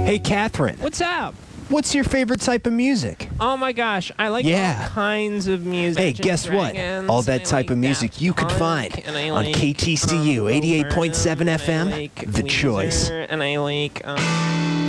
Hey, Catherine, What's up? what's your favorite type of music? Oh my gosh, I like Yeah. all kinds of music. Hey, guess what? All that type of music you could find on KTCU 88.7 FM, The Choice. And I like